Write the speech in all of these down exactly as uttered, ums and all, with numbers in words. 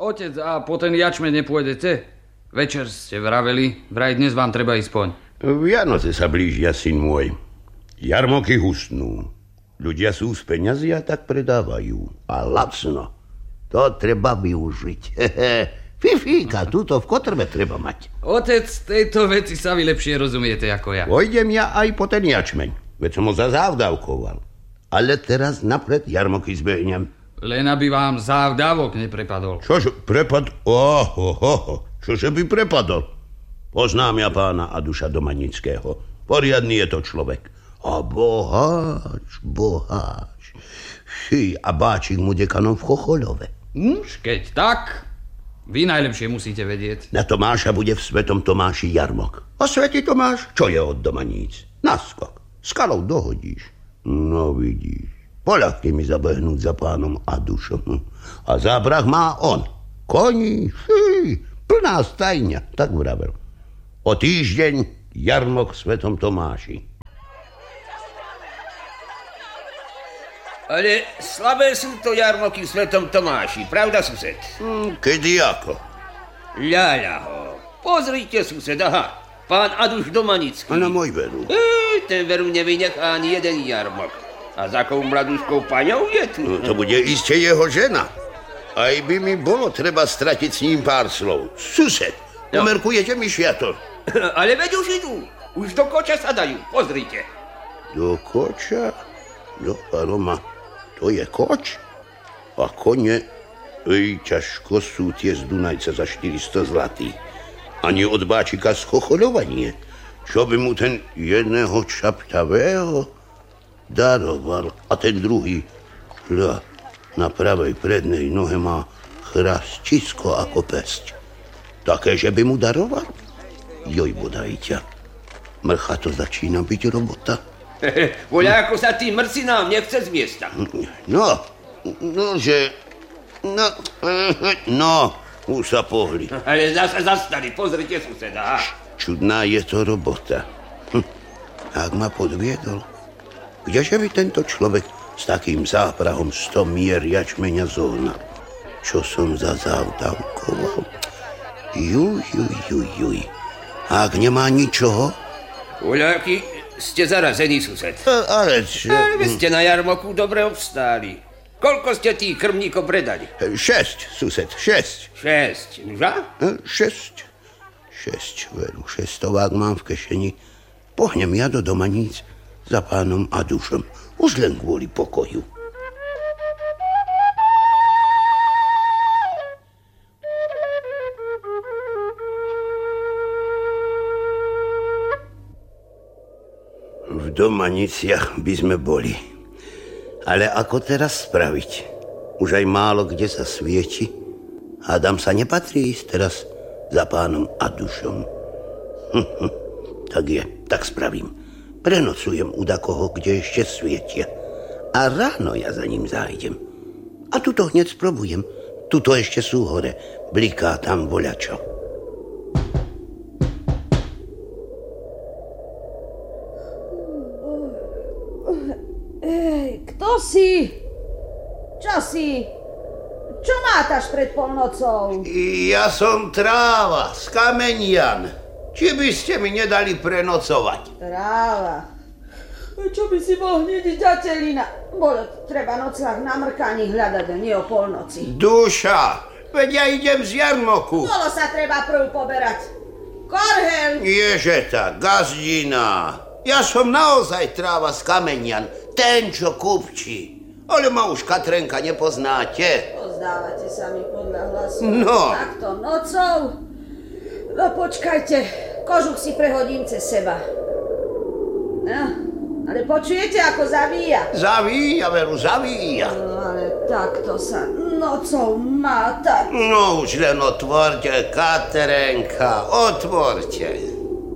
Otec, a po ten jačme nepôjdete? Večer ste vraveli, vraj dnes vám treba ísť poň. Vianoce sa blížia, syn môj. Jarmoky husnú. Ľudia sú z peňazí a tak predávajú. A lacno. To treba využiť. Fifíka, túto v kotrbe treba mať. Otec, tejto veci sa vy lepšie rozumiete ako ja. Pojdem ja aj po ten jačmeň. Veď som ho zazávdavkoval. Ale teraz napred jarmoky zbehnem. Len aby vám závdavok neprepadol. Čože, prepad? Oho, oho. Čože by prepadol? Poznám ja pána Aduša Domanického. Poriadný je to človek. A boháč, boháč. Fí, a báčik mu dekanom v Chochoľove. Hm? Keď tak, vy najlepšie musíte vedieť. Na Tomáša bude v Svetom Tomáši jarmok. A Svätý Tomáš, čo je od Domaníc? Naskok. Skalou dohodíš. No vidíš. Poľahky mi zabehnúť za pánom Adušom. A zábrah má on. Koní, fí, plná stajňa, tak vravel. O týždeň jarmok v Svetom Tomáši. Ale slabé sú to jarmoky v Svetom Tomáši, pravda, sused? Hmm, kedy ako? Ľaľaho. Pozrite, sused, aha. Pán Aduš Domanický. A na môj veru. Ej, ten veru nevynechá ani jeden jarmok. A za akou mladúškou paňou je tu? No, to bude iste jeho žena. Aj by mi bolo treba stratiť s ním pár slov. Sused, no. Pomerkujete mi šiator? Ale veď už idú. Už do koča sa dajú, pozrite. Do koča? Do Roma. To je koč? A kone? Ej, ťažko sú tie z Dunajca za štyristo zlatých. Ani od báčika z Chochoľova nie. Čo by mu ten jedného čapťavého daroval. A ten druhý, hľa, na pravej prednej nohe má chrastisko ako pesť. Také, že by mu daroval? Joj, bodaj ťa. Mrcha to začína byť robota. Voľa, ako sa tým mrcinám nechce z miesta. No, no, že... No, no, už sa pohli. Ale zase zastali, pozrite, suseda. Čudná je to robota. Hm. Ak ma podviedol, kdeže by tento človek s takým záprahom sto mier jačmeňa zohnal? Čo som za závdavkoval? Juj, juj, juj, juj. Ak nemá ničoho? Voľaký, ste zarazení, sused. Ale čo? Ale vy ste na jarmoku dobre obstáli. Koľko ste tých krmníkov predali? Šesť, sused, šesť. Šesť, nuža? Šesť. Šesť, veru, šestovák mám v kešeni. Pohnem ja do Domaníc za pánom Adušom. Už len kvôli pokoju. V Domaniciach by sme boli. Ale ako teraz spraviť? Už aj málo kde sa svieti. Hádam sa nepatrí ísť teraz za pánom Adušom. Hm, hm, tak je, tak spravím. Prenocujem u dakoho, kde ešte svietia. A ráno ja za ním zájdem. A tuto hneď sprobujem. Tuto ešte sú hore. Bliká tam voľačo. Kto si? Čo si? Čo mátaš pred polnocou? Ja som Tráva z Kamenian. Či by ste mi nedali prenocovať? Tráva. Čo by si bol hneď ďatelina? Bolo treba nocľah na mrkaní hľadať a nie o polnoci. Duša, veď ja idem z jarmoku. Bolo sa treba prv poberať. Korhel! Ježeta, gazdina. Ja som naozaj Tráva z Kamenian. Ten, čo kupčí. Ale ma už Katrenka nepoznáte. Pozdávate sa mi podľa hlasu. No. Takto nocou. No počkajte, kožuch si prehodím cez seba. No, ale počujete, ako zavíja? Zavíja, veru, zavíja. No, ale takto sa nocou má tak. No už len otvorte, Katrenka, otvorte.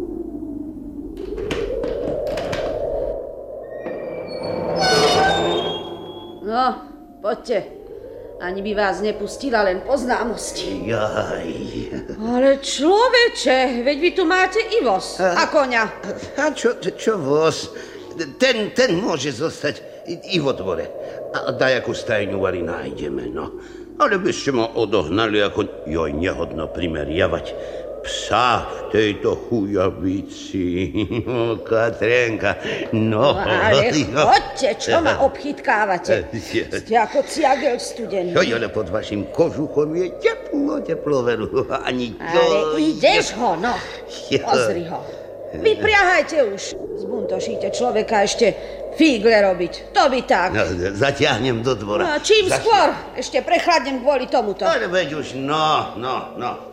No, poďte. Ani by vás nepustila len po známosti. Jaj. Ale človeče, veď vy tu máte i voz a, a koňa. A čo, čo voz? Ten, ten môže zostať i, i vo dvore. A dajakú stajňu vari nájdeme, no. Ale by ste ma odohnali, ako joj nehodno primeriavať psa v tejto chujavici. O, Katrenka, no. Ale chodte, čo ma obchytkávate? Ste ako ciagel studený. Jo, ale pod vašim kožuchom je teplo, teplo, veru. Ani to... Ale ideš ho, no. Pozri ho. Vypriahajte už. Zbuntošíte človeka ešte fígle robiť. To by tak. No, zatiahnem do dvora. No, čím Zati- skôr. Ešte prechladnem kvôli tomuto. Ale veď už, no, no, no.